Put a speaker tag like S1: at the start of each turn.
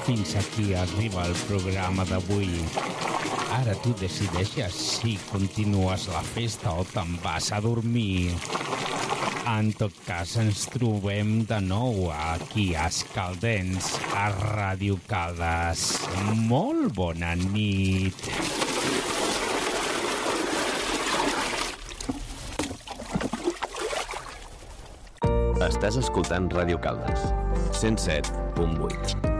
S1: Fins aquí arriba el programa d'avui. Ara tu decideixes si continues la festa o te'n vas a dormir. En tot cas, ens trobem de nou aquí a Escaldents, a Ràdio Caldes. Molt bona nit.
S2: Estàs escoltant Ràdio Caldes, 107.8.